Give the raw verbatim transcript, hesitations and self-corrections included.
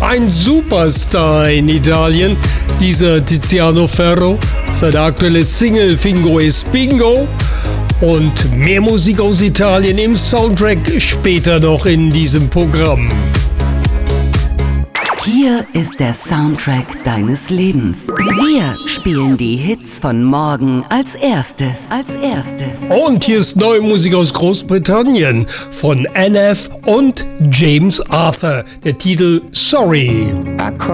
ein Superstar in Italien, dieser Tiziano Ferro. Seine aktuelle Single Fingo es Bingo. Und mehr Musik aus Italien im Soundtrack später noch in diesem Programm. Hier ist der Soundtrack deines Lebens. Wir spielen die Hits von morgen als erstes. Als erstes. Und hier ist neue Musik aus Großbritannien von N F und James Arthur. Der Titel Sorry.